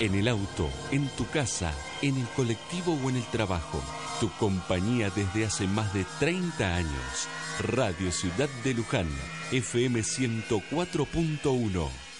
En el auto, en tu casa, en el colectivo o en el trabajo. Tu compañía desde hace más de 30 años. Radio Ciudad de Luján, FM 104.1.